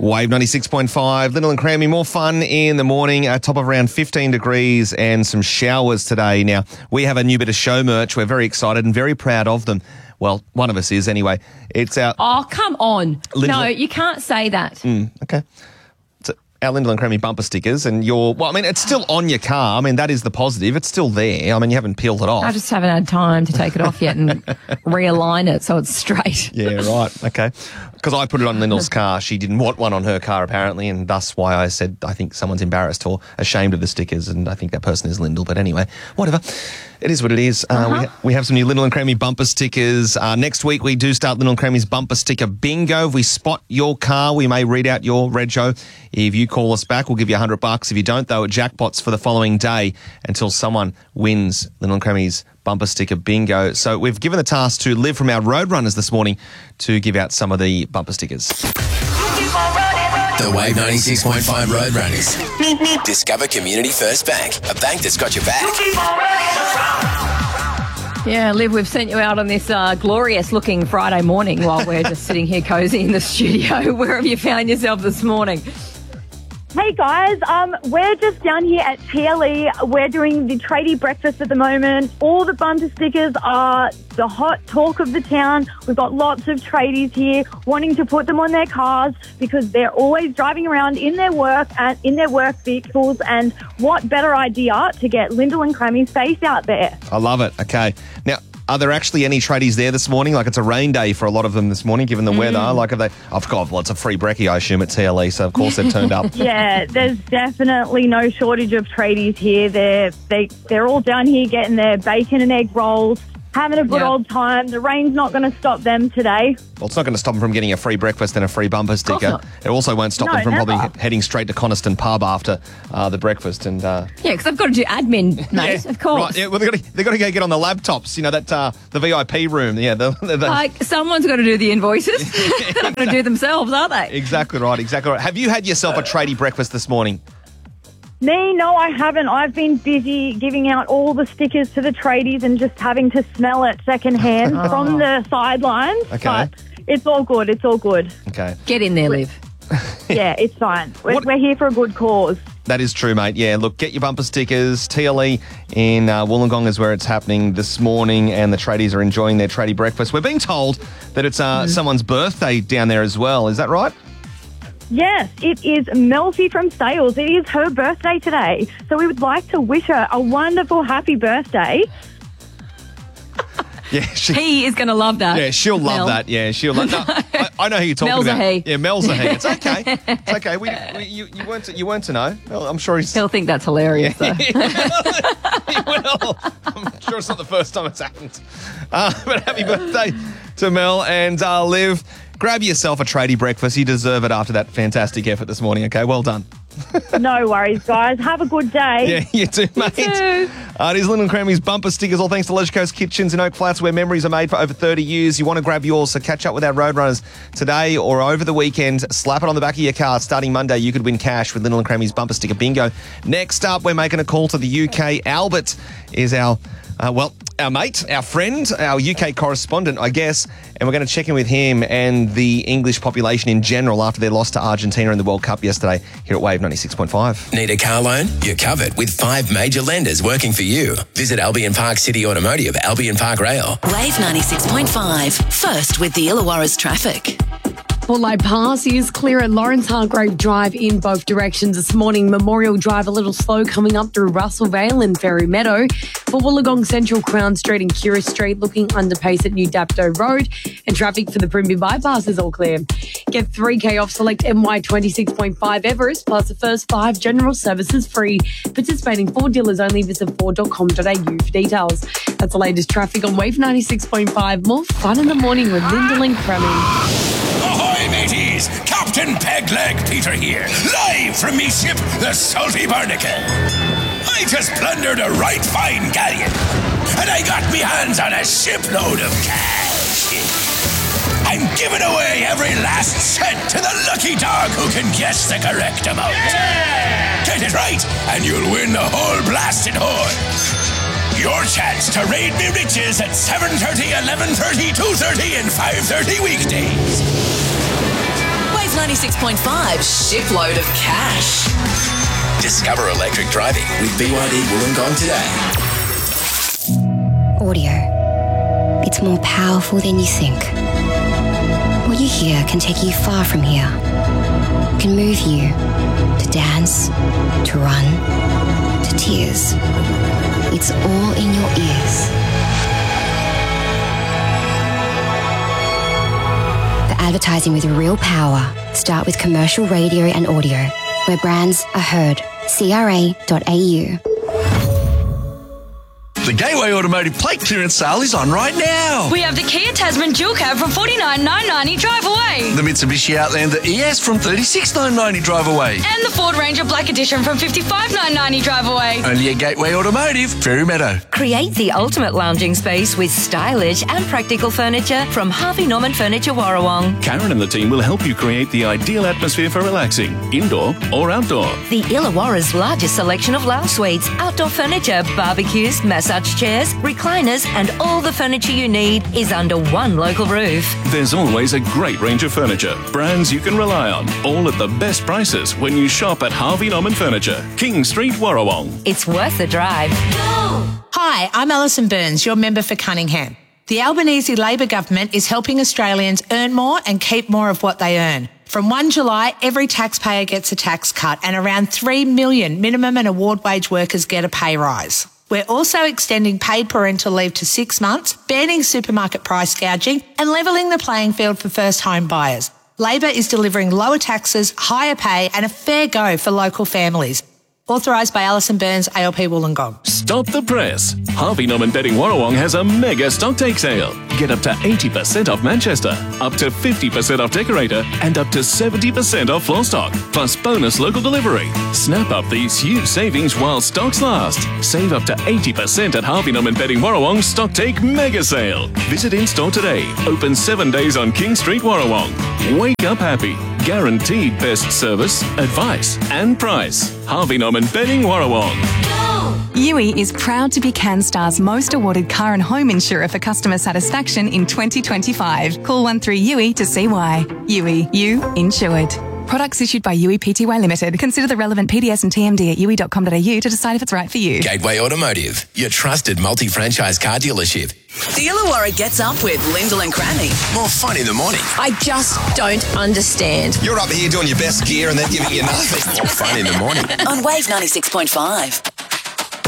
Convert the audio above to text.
Wave 96.5, Little and Crammy, more fun in the morning, a top of around 15 degrees and some showers today. Now, we have a new bit of show merch. We're very excited and very proud of them. Well, one of us is anyway. It's our... Oh, come on. No, you can't say that. Okay. It's our Lyndall and Crammy bumper stickers and it's still on your car. I mean, that is the positive. It's still there. I mean, you haven't peeled it off. I just haven't had time to take it off yet and realign it so it's straight. Yeah, right. Okay. Because I put it on Lyndall's car. She didn't want one on her car, apparently, and thus why I said I think someone's embarrassed or ashamed of the stickers, and I think that person is Lyndall. But anyway, whatever. It is what it is. We have some new Lyndall and Crammy bumper stickers. Next week, we do start Lyndall and Crammy's bumper sticker bingo. If we spot your car, we may read out your rego. If you call us back, we'll give you $100. If you don't, though, jackpots for the following day until someone wins Lyndall and Crammy's bumper sticker bingo. So we've given the task to Liv from our Roadrunners this morning to give out some of the bumper stickers. The Wave 96.5 Roadrunners. Discover Community First Bank, a bank that's got your back. Yeah, Liv, we've sent you out on this glorious-looking Friday morning while we're just sitting here cosy in the studio. Where have you found yourself this morning? Hey guys, we're just down here at TLE. We're doing the tradie breakfast at the moment. All the bumper stickers are the hot talk of the town. We've got lots of tradies here wanting to put them on their cars because they're always driving around in their work and in their work vehicles. And what better idea to get Lyndall and Crammy's face out there? I love it. Okay. Now, are there actually any tradies there this morning? Like, it's a rain day for a lot of them this morning, given the weather. Like, have they? I've got, well, it's a free brekkie, I assume, at TLE, so of course they've turned up. Yeah, there's definitely no shortage of tradies here. They're all down here getting their bacon and egg rolls, having a good old time. The rain's not going to stop them today. Well, it's not going to stop them from getting a free breakfast and a free bumper sticker. It also won't stop them from probably heading straight to Coniston Pub after the breakfast. And yeah, because they've got to do admin, mate, of course. Right, yeah, well, they've got to go get on the laptops, you know, that the VIP room. Yeah, like, someone's got to do the invoices. They're not going to do themselves, are they? Exactly right, exactly right. Have you had yourself a tradie breakfast this morning? Me? No, I haven't. I've been busy giving out all the stickers to the tradies and just having to smell it secondhand from the sidelines. Okay. But it's all good. It's all good. Okay. Get in there, Liv. Yeah, it's fine. We're here for a good cause. That is true, mate. Yeah, look, get your bumper stickers. TLE in Wollongong is where it's happening this morning, and the tradies are enjoying their tradie breakfast. We're being told that it's someone's birthday down there as well. Is that right? Yes, it is Melcy from Sales. It is her birthday today. So we would like to wish her a wonderful happy birthday. Yeah, he is going to love that. Yeah, she'll love that. Yeah, she'll love that. I know who you're talking Mel's about. A he. Yeah, Mel's a he. It's okay. It's okay. You weren't to know. Well, I'm sure he'll think that's hilarious, though. He will. I'm sure it's not the first time it's happened. But happy birthday to Mel and Liv. Grab yourself a tradie breakfast. You deserve it after that fantastic effort this morning, okay? Well done. No worries, guys. Have a good day. Yeah, you too, mate. You too. It is Lyndall and Crammy's bumper stickers, all thanks to Leisure Coast Kitchens in Oak Flats, where memories are made for over 30 years. You want to grab yours, so catch up with our Roadrunners today or over the weekend. Slap it on the back of your car. Starting Monday, you could win cash with Lyndall and Crammy's bumper sticker bingo. Next up, we're making a call to the UK. Albert is our mate, our friend, our UK correspondent, I guess, and we're going to check in with him and the English population in general after their loss to Argentina in the World Cup yesterday here at Wave 96.5. Need a car loan? You're covered with 5 major lenders working for you. Visit Albion Park City Automotive, Albion Park Rail. Wave 96.5, first with the Illawarra's traffic. Port Pass is clear at Lawrence Hargrave Drive in both directions this morning. Memorial Drive a little slow coming up through Russell Vale and Ferry Meadow. For Wollongong Central, Crown Street and Curious Street looking under pace at New Dapto Road. And traffic for the Primby Bypass is all clear. Get 3K off select MY 26.5 Everest plus the first 5 general services free. Participating Ford dealers only. Visit Ford.com.au for details. That's the latest traffic on Wave 96.5. More fun in the morning with Lyndall and Cramming. Ahoy, mateys! Captain Pegleg Peter here, live from me ship, the Salty Barnacle. I just plundered a right fine galleon, and I got me hands on a shipload of cash. I'm giving away every last cent to the lucky dog who can guess the correct amount. Yeah! Get it right, and you'll win the whole blasted hoard. Your chance to raid me riches at 7:30, 11:30, 2:30 and 5:30 weekdays. Wave 96.5 shipload of cash. Discover electric driving with BYD Wollongong today. Audio. It's more powerful than you think. What you hear can take you far from here. It can move you to dance, to run, to tears. It's all in your ears. For advertising with real power, start with commercial radio and audio, where brands are heard. CRA.au. The Gateway Automotive plate clearance sale is on right now. We have the Kia Tasman dual cab from $49,990 drive away. The Mitsubishi Outlander ES from $36,990 drive away. And the Ford Ranger Black Edition from $55,990 drive away. Only at Gateway Automotive, Fairy Meadow. Create the ultimate lounging space with stylish and practical furniture from Harvey Norman Furniture Warrawong. Karen and the team will help you create the ideal atmosphere for relaxing, indoor or outdoor. The Illawarra's largest selection of lounge suites, outdoor furniture, barbecues, massage chairs, recliners and all the furniture you need is under one local roof. There's always a great range of furniture, brands you can rely on, all at the best prices when you shop at Harvey Norman Furniture, King Street, Warrawong. It's worth the drive. Hi, I'm Alison Burns, your member for Cunningham. The Albanese Labor government is helping Australians earn more and keep more of what they earn. From 1 July, every taxpayer gets a tax cut and around 3 million minimum and award wage workers get a pay rise. We're also extending paid parental leave to 6 months, banning supermarket price gouging and levelling the playing field for first home buyers. Labor is delivering lower taxes, higher pay and a fair go for local families. Authorised by Alison Burns, ALP Wollongong. Stop the press. Harvey Norman Bedding Warrawong has a mega stock take sale. Get up to 80% off Manchester, up to 50% off Decorator, and up to 70% off floor stock, plus bonus local delivery. Snap up these huge savings while stocks last. Save up to 80% at Harvey Norman Bedding Warrawong's Stock Take Mega Sale. Visit in-store today. Open 7 days on King Street, Warrawong. Wake up happy. Guaranteed best service, advice and price. Harvey Norman Bedding Warrawong. Yui is proud to be CanStar's most awarded car and home insurer for customer satisfaction in 2025. Call 13-YUI to see why. Yui, you insured. Products issued by Yui Pty Limited. Consider the relevant PDS and TMD at yui.com.au to decide if it's right for you. Gateway Automotive, your trusted multi-franchise car dealership. The Illawarra gets up with Lyndall and Cranny. More fun in the morning. I just don't understand. You're up here doing your best gear and then giving you nothing. More fun in the morning. On Wave 96.5.